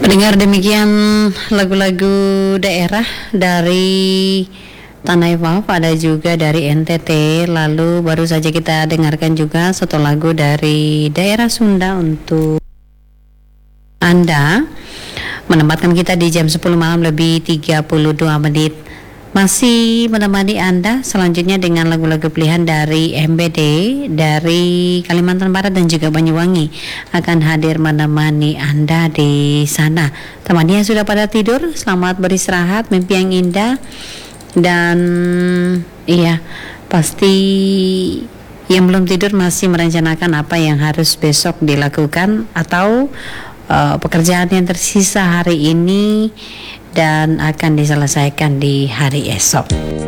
Pendengar, demikian lagu-lagu daerah dari Tanah Pop, ada juga dari NTT. Lalu baru saja kita dengarkan juga satu lagu dari daerah Sunda untuk Anda, menempatkan kita di jam 10 malam lebih 32 menit. Masih menemani Anda selanjutnya dengan lagu-lagu pilihan dari MBD dari Kalimantan Barat dan juga Banyuwangi akan hadir menemani Anda di sana. Teman yang sudah pada tidur, selamat beristirahat, mimpi yang indah. Dan iya, pasti yang belum tidur masih merencanakan apa yang harus besok dilakukan atau pekerjaan yang tersisa hari ini dan akan diselesaikan di hari esok.